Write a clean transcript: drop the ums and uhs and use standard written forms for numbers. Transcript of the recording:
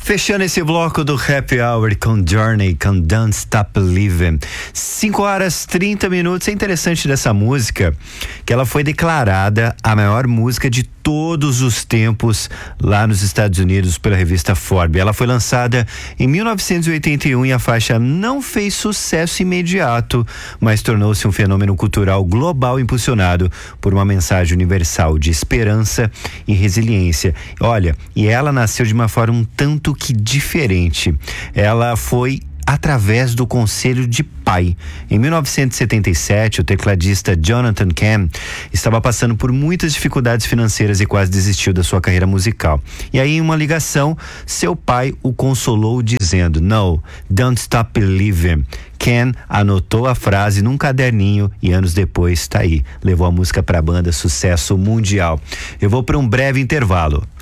Fechando esse bloco do Happy Hour com Journey, com Don't Stop Believing. 5h30. É interessante dessa música que ela foi declarada a maior música de todos os tempos lá nos Estados Unidos pela revista Forbes. Ela foi lançada em 1981 e a faixa não fez sucesso imediato, mas tornou-se um fenômeno cultural global impulsionado por uma mensagem universal de esperança e resiliência. Olha, e ela nasceu de uma forma um tanto que diferente. Ela foi através do conselho de pai. Em 1977, o tecladista Jonathan Cain estava passando por muitas dificuldades financeiras e quase desistiu da sua carreira musical. E aí, em uma ligação, seu pai o consolou dizendo: "No, don't stop believing." Cain anotou a frase num caderninho e anos depois tá aí, levou a música para a banda, sucesso mundial. Eu vou para um breve intervalo.